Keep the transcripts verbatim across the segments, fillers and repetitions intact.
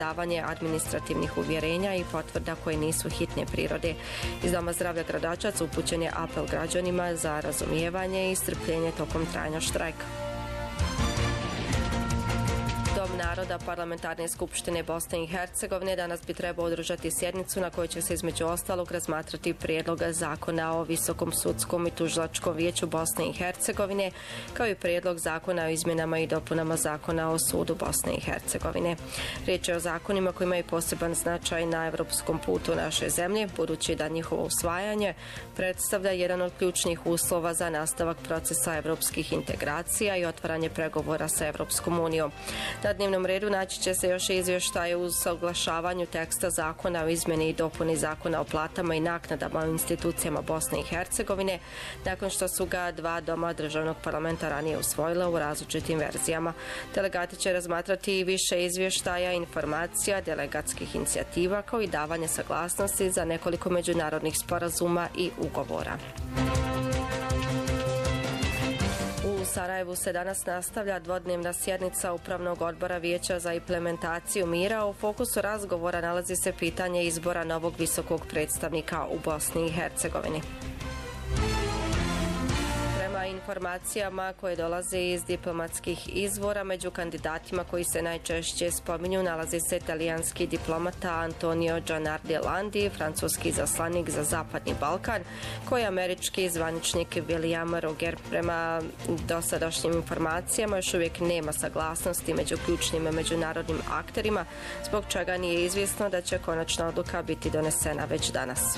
davanje administrativnih uvjerenja i potvrda koje nisu hitne prirode. Iz Doma zdravlja Gradačac upućen je apel građanima za razumijevanje i strpljenje tokom trajanja štrajka. Dom naroda Parlamentarne skupštine Bosne i Hercegovine danas bi trebao održati sjednicu na kojoj će se između ostalog razmatrati prijedloga zakona o Visokom sudskom i tužilačkom vijeću Bosne i Hercegovine, kao i prijedlog zakona o izmjenama i dopunama zakona o sudu Bosne i Hercegovine. Riječ je o zakonima koji imaju poseban značaj na evropskom putu naše zemlje, budući da njihovo usvajanje predstavlja jedan od ključnih uslova za nastavak procesa evropskih integracija i otvaranje pregovora sa Evropskom unijom. Na dnevnom redu naći će se još i izvještaj uz saglašavanju teksta zakona o izmjeni i dopuni zakona o platama i naknadama u institucijama Bosne i Hercegovine, nakon što su ga dva doma državnog parlamenta ranije usvojila u različitim verzijama. Delegati će razmatrati i više izvještaja, informacija, delegatskih inicijativa, kao i davanje saglasnosti za nekoliko međunarodnih sporazuma i ugovora. U Sarajevu se danas nastavlja dvodnevna sjednica Upravnog odbora Vijeća za implementaciju mira. U fokusu razgovora nalazi se pitanje izbora novog visokog predstavnika u Bosni i Hercegovini. Prema informacijama koje dolaze iz diplomatskih izvora, među kandidatima koji se najčešće spominju nalazi se italijanski diplomata Antonio Gianardi Landi, francuski izaslanik za Zapadni Balkan, koji je američki zvaničnik William Roger. Prema dosadašnjim informacijama još uvijek nema saglasnosti među ključnim međunarodnim akterima, zbog čega nije izvjesno da će konačna odluka biti donesena već danas.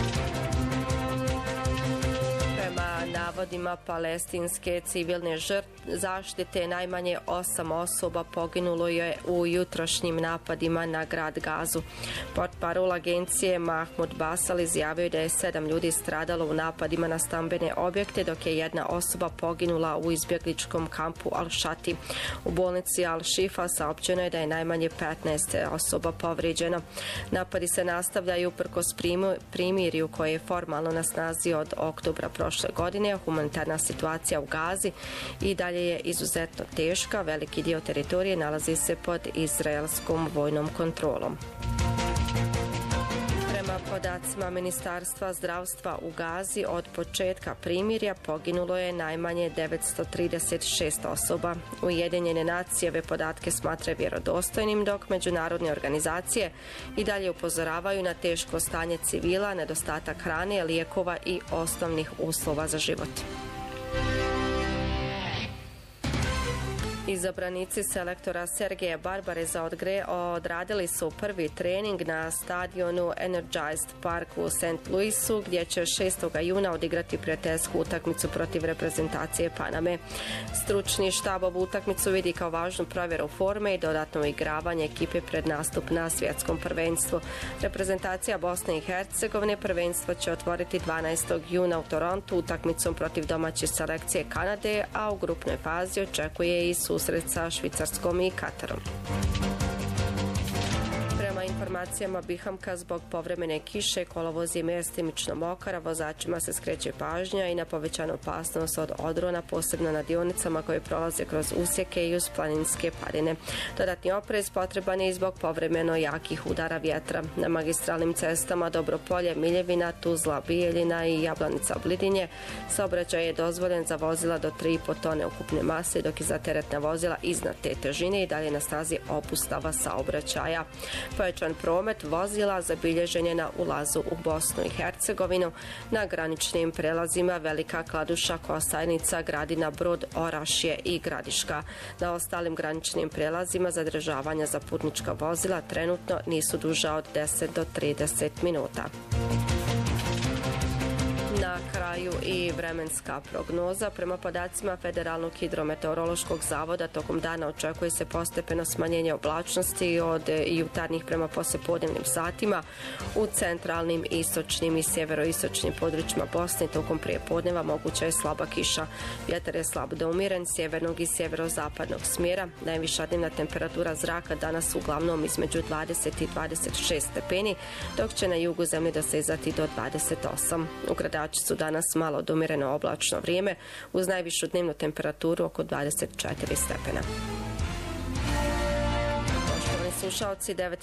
Navodima palestinske civilne zaštite najmanje osam osoba poginulo je u jutrošnjim napadima na grad Gazu. Portparol agencije Mahmud Basal izjavio da je sedam ljudi stradalo u napadima na stambene objekte, dok je jedna osoba poginula u izbjegličkom kampu Al-Shati. U bolnici Al-Shifa saopćeno je da je najmanje petnaest osoba povrijeđeno. Napadi se nastavljaju uprkos primirju koje je formalno na snazi od oktobra prošle godine. Humanitarna situacija u Gazi i dalje je izuzetno teška. Veliki dio teritorije nalazi se pod izraelskom vojnom kontrolom. Prema podacima Ministarstva zdravstva u Gazi, od početka primirja poginulo je najmanje devetsto trideset šest osoba. Ujedinjene nacije ove podatke smatraju vjerodostojnim, dok međunarodne organizacije i dalje upozoravaju na teško stanje civila, nedostatak hrane, lijekova i osnovnih uslova za život. Izabranici selektora Sergeja Barbareza odradili su prvi trening na stadionu Energized Park u Saint Louisu, gdje će šestog juna odigrati prijateljsku utakmicu protiv reprezentacije Paname. Stručni štab ovu utakmicu vidi kao važnu provjeru forme i dodatno igravanje ekipe pred nastup na svjetskom prvenstvu. Reprezentacija Bosne i Hercegovine prvenstvo će otvoriti dvanaestog juna u Torontu utakmicom protiv domaće selekcije Kanade, a u grupnoj fazi očekuje i susret sa Švicarskom i Katarom. Prema informacijama Bihamka, zbog povremene kiše kolovoz je mjestimično mokar, a vozačima se skreće pažnja i na povećanu opasnost od odrona, posebno na dionicama koje prolaze kroz usjeke i uz planinske padine. Dodatni oprez potreban je i zbog povremeno jakih udara vjetra. Na magistralnim cestama Dobropolje, Miljevina, Tuzla, Bijeljina i Jablanica Oblidinje saobraćaj je dozvoljen za vozila do tri i po tone ukupne mase, dok je za teretna vozila iznad te težine i dalje na snazi opustava saobraćaja. Pojačan promet vozila zabilježen je na ulazu u Bosnu i Hercegovinu, na graničnim prelazima Velika Kladuša, Kosajnica, Gradina, Brod, Orašje i Gradiška. Na ostalim graničnim prelazima zadržavanja za putnička vozila trenutno nisu duža od deset do trideset minuta. Na kraju i vremenska prognoza. Prema podacima Federalnog hidrometeorološkog zavoda, tokom dana očekuje se postepeno smanjenje oblačnosti od jutarnjih prema poslijepodnevnim satima u centralnim, istočnim i sjeveroistočnim područjima Bosne. Tokom prijepodneva moguća je slaba kiša. Vjetar je slab do umjeren sjevernog i sjeverozapadnog smjera. Najviša dnevna temperatura zraka danas uglavnom između dvadeset i dvadeset šest stepeni, dok će na jugu zemlje dosezati do dvadeset osam. U Gradaču su danas malo domireno oblačno vrijeme uz najvišu dnevnu temperaturu oko dvadeset četiri stepena. Poštovani slušalci, devet